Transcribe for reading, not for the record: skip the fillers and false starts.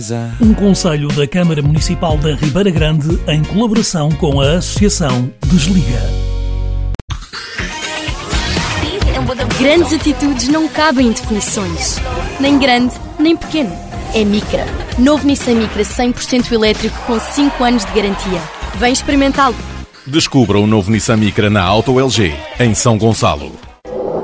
Um conselho da Câmara Municipal da Ribeira Grande em colaboração com a Associação Desliga. Grandes atitudes não cabem em definições. Nem grande, nem pequeno. É Micra. Novo Nissan Micra 100% elétrico com 5 anos de garantia. Vem experimentá-lo. Descubra o novo Nissan Micra na Auto LG, em São Gonçalo.